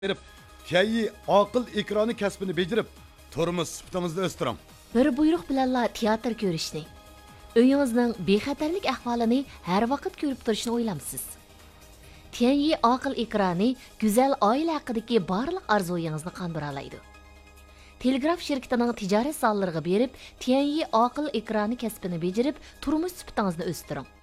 berib, Tianyi aql ekrani kasbini becerib, turmuş sifatingizni o'stiring. Bir buyruq bilanla teatr ko'rishni, uyingizning bexatarlik ahvolini har vaqt ko'rib turishni o'ylamsiz. Tianyi aql ekrani go'zal oila haqidagi barliq orzuyingizni qondira oladi. Telegraf şirketining tijorat sonlariga berib, Tianyi aql ekrani kasbini becerib, turmush sifatingizni o'stiring.